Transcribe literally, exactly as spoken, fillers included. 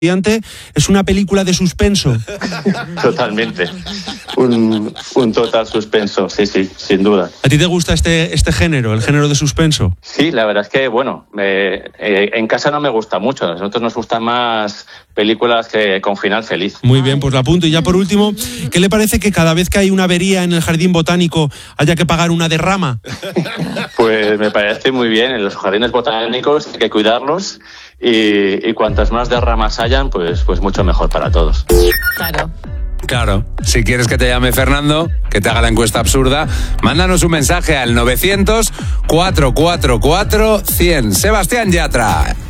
Es una película de suspenso. Totalmente. Un, un total suspenso, sí, sí, sin duda. ¿A ti te gusta este, este género, el género de suspenso? Sí, la verdad es que, bueno, eh, eh, en casa no me gusta mucho. A nosotros nos gustan más películas que con final feliz. Muy bien, pues la apunto. Y ya por último, ¿qué le parece que cada vez que hay una avería en el jardín botánico haya que pagar una derrama? Pues me parece muy bien. En los jardines botánicos hay que cuidarlos y, y cuantas más derramas hayan, pues, pues mucho mejor para todos. Claro. Claro, si quieres que te llame Fernando, que te haga la encuesta absurda, mándanos un mensaje al novecientos, cuatrocientos cuarenta y cuatro, cien. Sebastián Yatra.